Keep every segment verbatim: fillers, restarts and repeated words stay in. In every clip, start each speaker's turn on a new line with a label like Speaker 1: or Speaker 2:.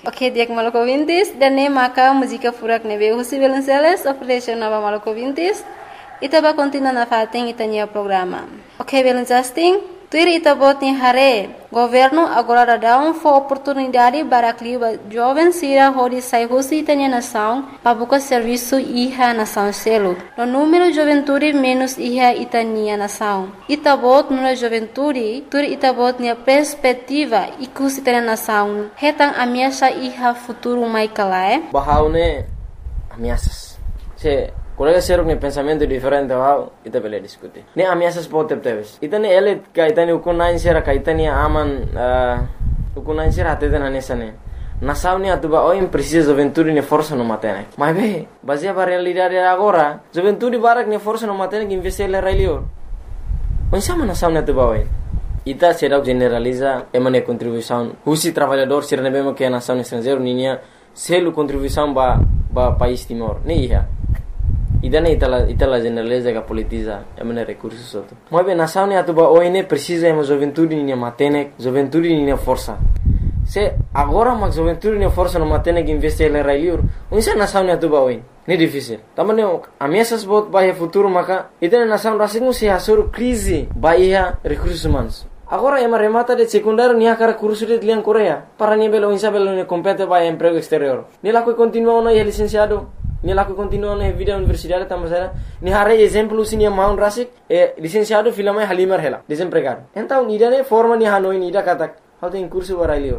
Speaker 1: Ok, dia que maluco vintis, dan ne maka música furak nebe husi Velenceles, operation nova maluco vintis, itaba continua na fating itania programa. Ok, Velencesting, tuir itabot ni hare, governo agora dá um for oportunidade para clima jovem sira hori sai husi itania nação, pabuka serviço iha nação selo. No número juventude menos iha itania nação. Itabot no juventude, tuir itabot ni perspectiva ikus itania nação. Hetang ameaça iha futuro mai kalae.
Speaker 2: Bahaune ameaças. Se colega seruk ni pensamento diferente wow, ita bele diskuti. Ni ameaças pote teves. Ita ni elit ka ita ni ukunain sera ka ita ni aman uh, ukunain sera atete na nesane. Nação ni atuba oi precisa juventude ni força no matene. Mas be, baseia para realidade agora, juventude barak ni força no matene que investir le railio. Onde ma nação ni atuba oi. Ita será generaliza emane contribuição. Husi trabalhador ser nebemo que a nação estrangeiro ninia selo contribuição ba ba país Timor. Ni ia. Idane itala itala generaliza que politiza emane recursos outro. Mas bem nação ni atuba oi ne precisa ema juventude ni matene, juventude ni força. Se agora mas juventude ni força no matene que investir le railio. Onde nação ni atuba oi. Ni difícil. Também ameaças bot bahia futuro maka idane nação rasingu se asur crise bahia recursos humanos. Agora ema remata de secundário ni akara curso de lian Coreia para ni belo insa belo ni compete bahia emprego exterior. Ni lá que continua no licenciado. Ni lá que continua na vida universidade também ni hare exemplo sini maun rasik e licenciado filama halimar hela desempregado. Então ni dane forma ni hanoi ni da katak how tem curso para lior.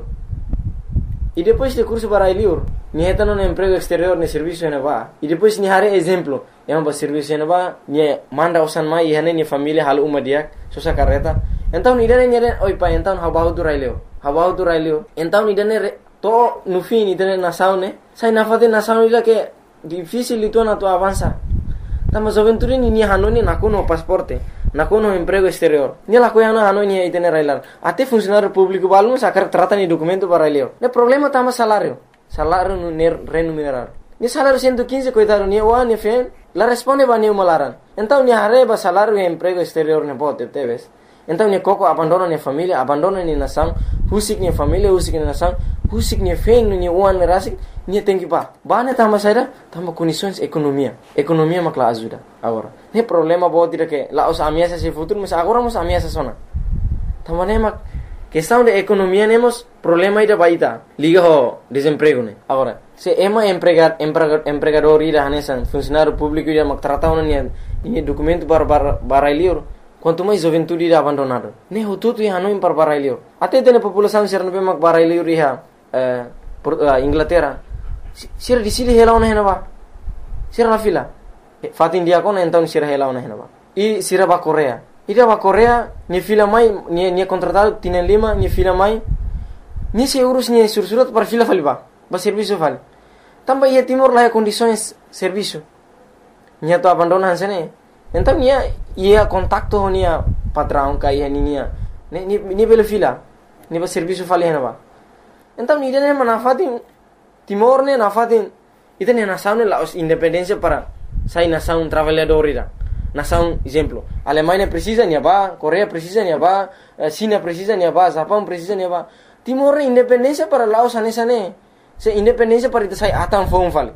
Speaker 2: E depois de curso para lior ni heta no emprego exterior ni serviço na ba. E depois ni hare exemplo yang ba serviço na ba ni manda usan mai hane ni família hal uma dia sosa carreta. Então ni dane ni dane oi pa então how about railio. How about railio. Então ni dane to no fim ni dane nação ne. Sai na fate nação ila que difícil itu na tu avança. Tama juventude ni ni hanoni nakuno pasporte, nakuno emprego exterior. Ni la coisa na hanoni aí tener railar. Até funcionário público balno sacar trata ni documento para railio. Ne problema tama salário. Salário no remunerado. Ni salário cento e quinze coitado ni wa ni fen, la responde ba ni malaran. Então ni arreba salário e emprego exterior ne bote teves. Então ni coco abandona ni família, abandona ni nação, husik ni família, husik ni nação, husik ni fen ni uan rasik. Ni tem que pá. Bane tama saída, tama condições economia. Economia makla ajuda agora. Ne problema bom dire que lá os ameaças se futuro, mas agora os ameaças sona. Tama ne mak questão de economia nemos problema ida baita. Liga ho desemprego ne. Agora, se ema empregar empregador ida hanesan funcionário público ida mak trata una ni ni documento para para lior. Quanto mais juventude ida abandonado. Ne ho tudo ia no para para lior. Até tem população ser no mak para lior ia eh Inglaterra. Sira di sini hela ona henaba. Sira la fila. Fat India kon então sira hela ona henaba. E sira ba Coreia. Ida ba Coreia ni fila mai ni ni contratado tienen lima ni fila mai. Ni se urus ni sursurat para fila faliba. Ba serviço fal. Tamba ia Timor lá condições serviço. Ni to abandona hansene. Então ni ia contacto ni patrão ka ia ni ni ni ni bela fila. Ni ba serviço fal henaba. Então ni dene manafatin Timor ne nafatin ita ne nação ne laos independência para sai nação trabalhador ira. Nação exemplo, Alemanha precisa ni ba, Coreia precisa ni ba, China precisa ni ba, Japão precisa ni ba. Timor ne independência para laos anesa ne. Se independência para ita sai atan fon fal.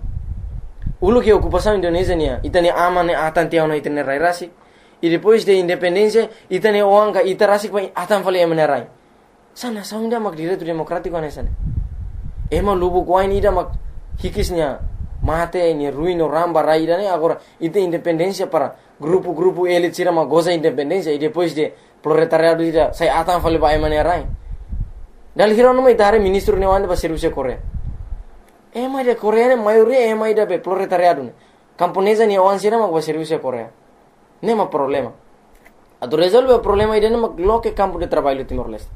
Speaker 2: Ulu que ocupação Indonésia ni ita ne ama ne atan tiao na ita ne rai rasi. E depois de independência ita ne oanga ita rasi pa atan fal emane rai. Sa nação dia mak direito democrático anesa ne. Ema lubu kuain ida mak hikisnya mate ni ruino ramba raida ne agora ite independência para grupo-grupo elit sira ma goza independência e depois de proletariado ida sai atan fale ba emane rai. Dal hirono mai tare ministro ne wande ba serviço Coreia. Ema de Coreia ne maioria ema ida be proletariado ne. Camponesa ni wan sira mak ba serviço Coreia. Ne ma problema. Ado resolve o problema ida ne mak loke campo de trabalho Timor-Leste.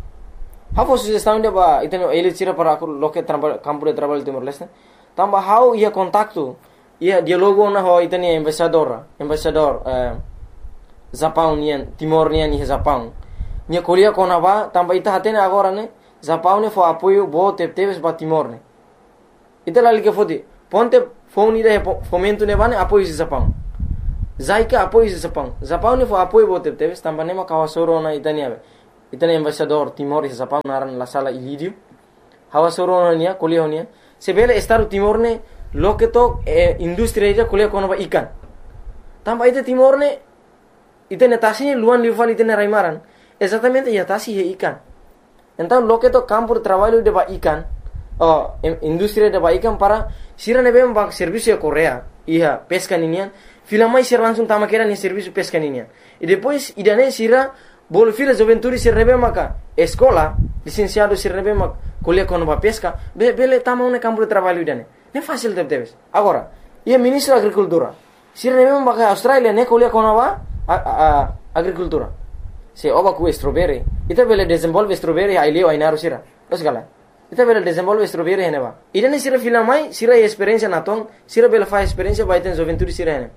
Speaker 2: How sugestão de ba iteno elit sira para aku loke campo de trabalho Timor-Leste. Tamba how ia contacto ia dialogo na ho iteni embaixador, embaixador eh, Japão nian Timor nian ni Japão. Nia kolia kona ba tamba ita hatene agora ne Japão ne fo apoio bo te teves ba Timor ne. Ita lali ke fodi ponte phone ida fomento ne bane apoio si Japão. Zaika apoio si Japão. Japão ne fo apoio bo te teves tamba ne ma kawasoro na itani ave. Itani embaixador Timor e Japão naran la sala Ilírio. hawa soro nia kuliah nia sebele Estado Timor ne loke to eh, industri ija kuliah kono ba ikan tamba ite Timor ne ite netasi luan lival ite ne raimaran exatamente ya tasi he ikan então loke to campo de trabalho de ba ikan oh industri de ba ikan para sira ne bem ba serviço Korea iya pesca ninian filamai sira langsung tama kera ni serviço pesca ninian e depois idane sira bol fila juventude sira rebe maka escola licenciado sira rebe mak kuliah kono ba pesca be bele tama un campo de trabalho idane ne fácil de teves agora ia ministro agricultura sira rebe maka Australia ne kuliah kono ba agricultura se oba ku strawberry ita bele desenvolve strawberry ai leo ai naru sira os gala ita bele desenvolve strawberry hene ba idane sira filamai sira experiência natong sira bele fa experiência ba iten juventude sira hene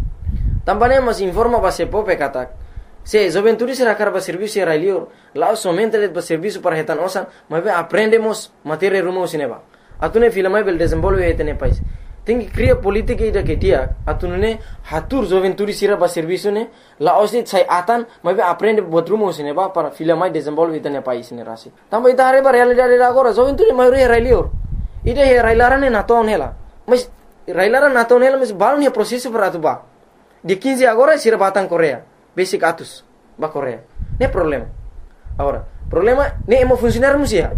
Speaker 2: também mas informa ba se pope katak se juventude sira karba serviço era lior lá somente de serviço para retan osan mas aprendemos matéria rumo sineba atune filamai bele desenvolve etene país tem que criar política ida que dia atune hatur juventude sira ba serviço ne la osit sai atan mas aprende botrumo sineba para filamai desenvolve etene país ne rasi também ida hare ba realidade agora juventude maioria era lior ida he railarane na ton hela mas railara na ton hela mas balon he processo para atuba de quinze agora sira batan Korea basic atus ba Korea ne problema agora problema ne emo funcionar musia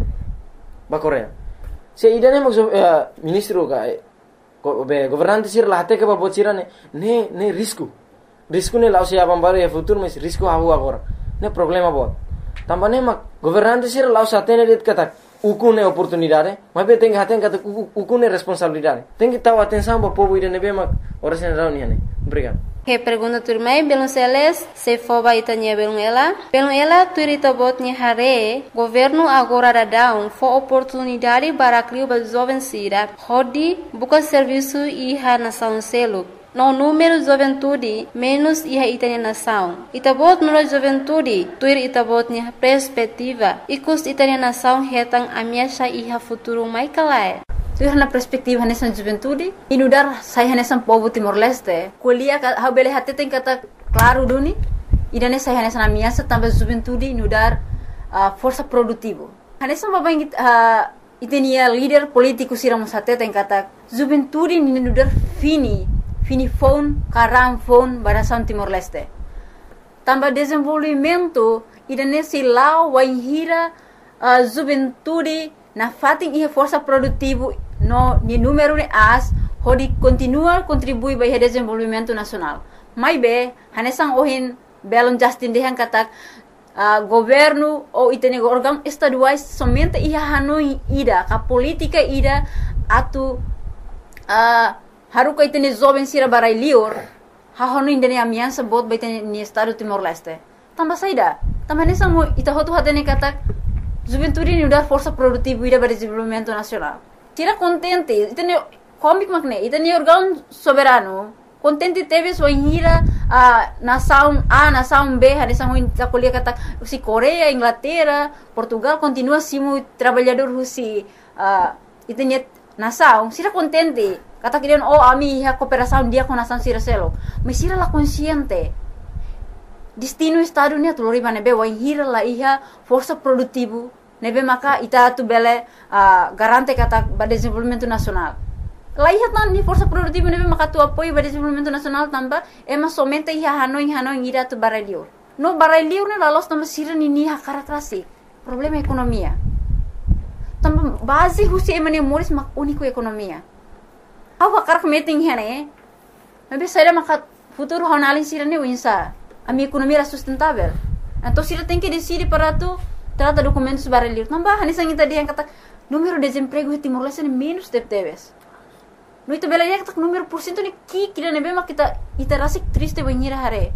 Speaker 2: ba Korea se ida ne mo uh, ministro ka Go, be governante sir la hate ke ba bocira ne ne ne risco risco ne la sia bambare e futuro mas risco havu agora ne problema bot tambane ma governante sir la sa tene det kata ukune oportunidade mas be tem haten kata ukune responsabilidade tem que taw atenção ba povo ide ne be ma ora sen rauni ne obrigado.
Speaker 1: Que pergunta turmai belum seles se foba itanya belum ela belum ela turita botnya hare governo agora dadão fo oportunidade para criar ba jovem sira hodi buka serviço iha nação selo no número juventude menos iha itanya nação itabot no juventude tuir itabotnya perspectiva ikus itanya nação hetang amiasha iha futuro mai kalai tuir na perspektiva nessa juventude inudar sai nessa povo Timor-Leste kuliah ha bele hatte tem kata claro duni idane sai nessa amiasa também juventude inudar uh, força produtivo nessa babang uh, itenia líder político siram hatte tem kata juventude inudar fini fini phone karam phone barasan Timor-Leste também desenvolvimento idane silau waihira uh, juventude na fating ia força produtivo no ni número de as hodi continua contribui para o desenvolvimento nacional mai be hanesang ohin belon justin dehan katak uh, governo ou itene órgão estaduais somente ia hanoi ida ka política ida atu uh, haruka itene jovem sira barai lior ha hanoi indene amiansa bot baitene ni estado Timor-Leste tamba saida tamba hanesang mo ita hotu hatene katak juventude ni udar força produtiva ida para desenvolvimento nacional tira contente itene comic makne itene órgão soberano contente teve sua hira a nação A nação B hanesang ho kuliah kata si Korea Inglaterra Portugal continua simu trabalhador husi uh, itene nação sira contente kata kirian oh ami ha cooperação dia com nação sira selo mas sira la consciente destino estado ni atulori bane be wa hira la iha força produtivo nebe maka ita tu bele uh, garante kata ba desenvolvimento nacional la iha tan ni força produtivo nebe maka tu apoio ba desenvolvimento nacional tamba ema somente iha hanoi hanoi ira tu baralior no baralior ne la los tamba sira ni ni ha karakrasi problema ekonomia tamba base husi emane moris mak unico ekonomia awa karak meeting hene nebe saira maka futuro honalin sira ni winsa a minha economia era sustentável então sira tem que decidir para tu trata documentos baralhos tambah hanisang ita dia kata número de desemprego di Timor-Leste ni menos de teves no itu belanya kata número porcento ni ki kira nebe mak kita ita rasik triste banhira hare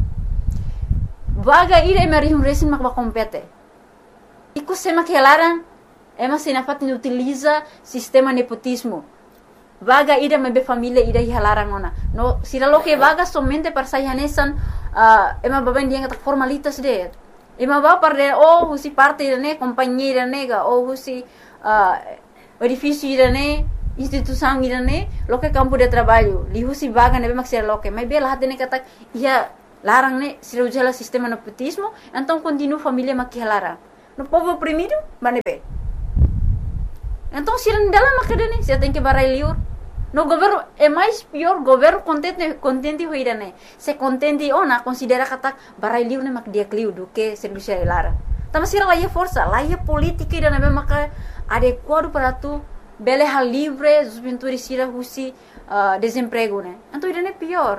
Speaker 1: vaga ira mari um resin mak ba compete iku sema kelaran ema sinafat ni utiliza sistema nepotismo vaga ida mebe família ida hilaran ona no sira lo que vaga somente para sai hanesan uh, ema baban dia kata formalitas de ema ba parde oh husi parte ne companhia nega oh husi uh, edifício ne instituição ne lo que campo de trabalho li husi vaga nebe mak sira lo que mai bela hatene kata ia larang ne sira ujala sistema nepotismo então continua família mak hilaran no povo oprimido manebe
Speaker 3: Então, se não bela macadene, você tem que barai liur. No governo é mais pior, governo contente contente hoira né. Se contente ona considera kata barai liur né mak dia kliu do que serviço lara. Tama sira lá força, lá é política ida né maka adequado para tu bele hal livre, juventude sira husi uh, desemprego né. Então ida né pior.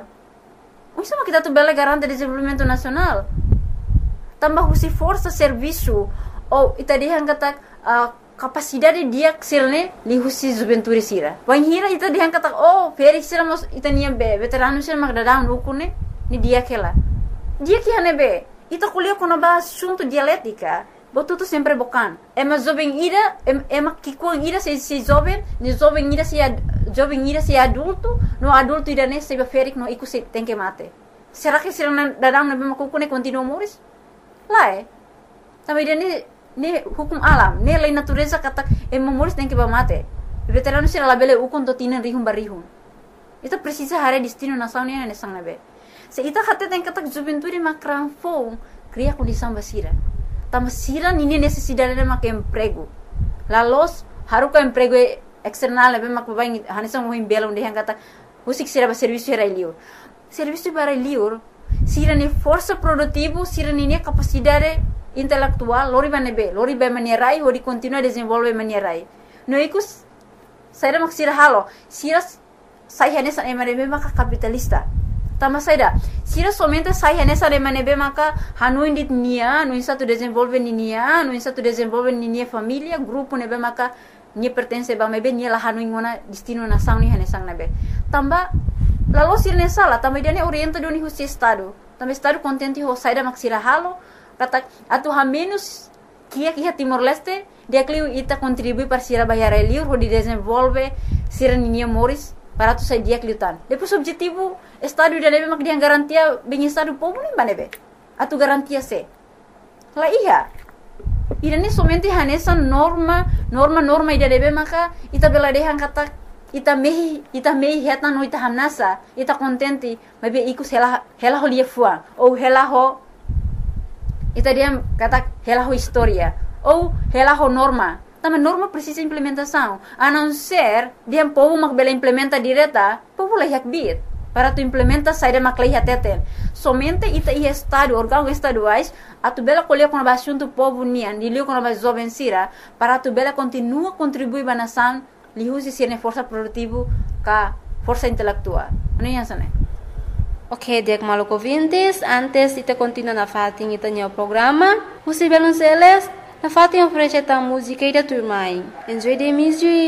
Speaker 3: O sama kita tu bele garante desenvolvimento nacional. Tambah husi força serviço ou ita dia kata uh, capacidade dia ksilne li husi juventude sira. Wan hira ita dia kata oh feri sira mos ita nia be veterano sira mak dadang ukune ni dia kela. Dia que hane be ita kuliah kono ba assunto dialética. Botu tu sempre bocan. Ema jovem ira ema kikuang ira se se jovem, ni jovem ira se jovem ira se adulto, no adulto ira ne se ferik no iku se tem que mate. Será que sira dadang na be makukune continua moris? Lá é. Também dia ni ni hukum alam, ni lei natureza kata ema moris tem que ba mate. Veterano sira labele ukon to tinan rihum barihum. Ita precisa hare destino nação ni ne sang nabe. Se ita kata tem kata juventude makran fo cria condição basira. Tama sira nini necessidade de mak emprego. Lalos haruka emprego external be mak baing hanisang mohim bela onde hang kata husik sira ba serviço era liur. Serviço para liur sira ni força produtivo, sira nini capacidade intelectual, lori banebe, lori ba manierai ori continua desenvolve manierai. No ikus saira mak sira halo, sira sai hanesa emanebe mak capitalista. Tama saida, sira somente sai hanesa emanebe maka hanu indit nia, no insa tu desenvolve nia, no insa tu desenvolve nia família, grupo nebe maka nia pertence ba mebe nia la hanu ingona destino nação ni hanesang nebe. Tamba lalu sira ne sala, tamba dia ne orienta do ni husi estado. Tamba estado contente ho saida mak sira halo, kata atu ha menos kia kia Timor Leste, dia kliu ita contribui para sira bayar liur ho di desenvolve sira nia moris para tu sai dia kliutan. Depois objetivo estado ida nebe mak dia garantia bem estado povo nem banebe. Atu garantia se. La iya. Ida ne somente hanesa norma, norma norma ida nebe maka ita bela dehan kata ita mehi ita mehi heta no ita hanasa, ita contente, mebe ikus hela hela ho lia fua ou hela ho ita dia kata hela ho historia ou hela ho norma. Também norma precisa implementação. A não ser dia povo mak bela implementa direta, povo lah yak bit. Para tu implementa saída mak lah teten. Somente ita i estado órgão estaduais, a tu bela colher com a assunto povo nian, di liu com a jovem sira, para tu bela continua contribuir ba nação, li usi sirne força produtivo ka força intelectual. Ano yan sana?
Speaker 1: Ok, diak malu ouvintes, antes ita continua na fating ita nyo programa, Husi Belonceles, na fating oferece ta música e da turma. Enjoy the music.